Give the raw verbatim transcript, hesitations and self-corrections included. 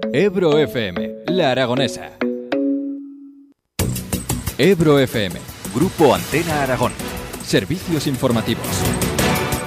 Ebro F M, La Aragonesa. Ebro F M, Grupo Antena Aragón. Servicios informativos.